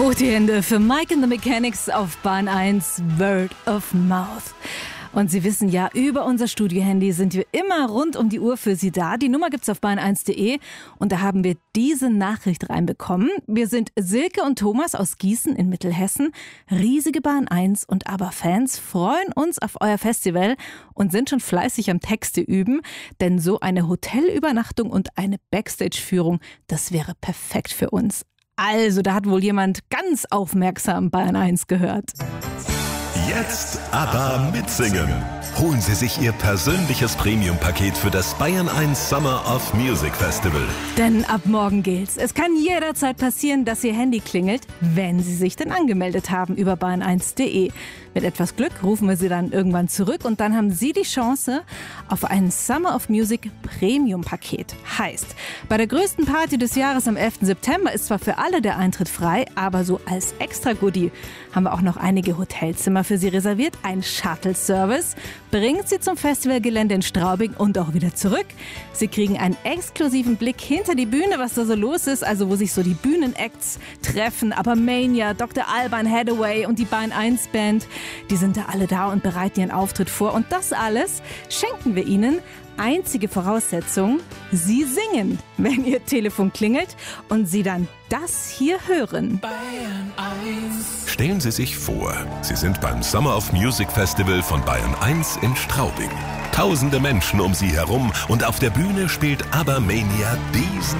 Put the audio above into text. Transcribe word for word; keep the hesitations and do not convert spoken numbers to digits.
Hoch die Hände für Mike and the Mechanics auf Bahn eins, Word of Mouth. Und Sie wissen ja, über unser Studiohandy sind wir immer rund um die Uhr für Sie da. Die Nummer gibt's auf bahn eins punkt de und da haben wir diese Nachricht reinbekommen. Wir sind Silke und Thomas aus Gießen in Mittelhessen, riesige Bahn eins und ABBA-Fans, freuen uns auf euer Festival und sind schon fleißig am Texte üben, denn so eine Hotelübernachtung und eine Backstage-Führung, das wäre perfekt für uns. Also, da hat wohl jemand ganz aufmerksam Bahn eins gehört. Jetzt ABBA mitsingen. Holen Sie sich Ihr persönliches Premium-Paket für das Bayern eins Summer of Music Festival. Denn ab morgen gilt's. Es kann jederzeit passieren, dass Ihr Handy klingelt, wenn Sie sich denn angemeldet haben über bahn eins punkt de. Mit etwas Glück rufen wir Sie dann irgendwann zurück und dann haben Sie die Chance auf ein Summer of Music Premium-Paket. Heißt, bei der größten Party des Jahres am elften September ist zwar für alle der Eintritt frei, aber so als Extra-Goodie haben wir auch noch einige Hotelzimmer für Sie reserviert, ein Shuttle-Service, bringt Sie zum Festivalgelände in Straubing und auch wieder zurück. Sie kriegen einen exklusiven Blick hinter die Bühne, was da so los ist, also wo sich so die Bühnenacts treffen, aber Mania, Doktor Alban Hathaway und die Bahn eins Band, die sind da alle da und bereiten ihren Auftritt vor. Und das alles schenken wir Ihnen. Einzige Voraussetzung, Sie singen, wenn Ihr Telefon klingelt und Sie dann das hier hören. Bayern eins. Stellen Sie sich vor, Sie sind beim Summer of Music Festival von Bayern eins in Straubing. Tausende Menschen um Sie herum und auf der Bühne spielt ABBA Mania diesen